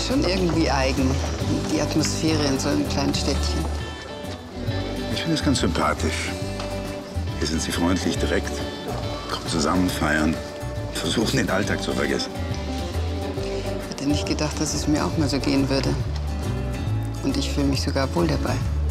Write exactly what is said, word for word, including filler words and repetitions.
ist schon irgendwie eigen, die Atmosphäre in so einem kleinen Städtchen. Ich finde es ganz sympathisch. Hier sind sie freundlich, direkt, kommen zusammen, feiern, versuchen den Alltag zu vergessen. Ich hätte nicht gedacht, dass es mir auch mal so gehen würde. Und ich fühle mich sogar wohl dabei.